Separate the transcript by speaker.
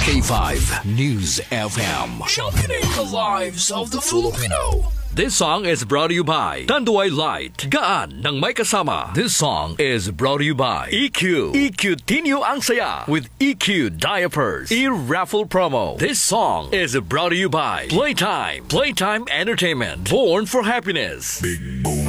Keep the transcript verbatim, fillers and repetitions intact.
Speaker 1: K five News F M. Championing the lives of the Filipino. This song is brought to you by Tanduay Light. Gaan ng may kasama. This song is brought to you by E Q. E Q Tinyo ang saya with E Q Diapers. E-raffle promo. This song is brought to you by Playtime. Playtime Entertainment. Born for happiness.
Speaker 2: Big Boom